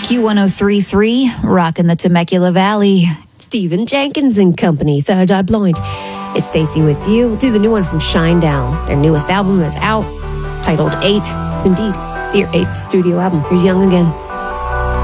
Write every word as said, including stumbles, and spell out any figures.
Q one oh three point three, rockin' the Temecula Valley. Stephen Jenkins and Company, Third Eye Blind. It's Stacey with you. We'll do the new one from Shinedown. Their newest album is out, titled Eight. It's indeed their eighth studio album. Here's Young Again.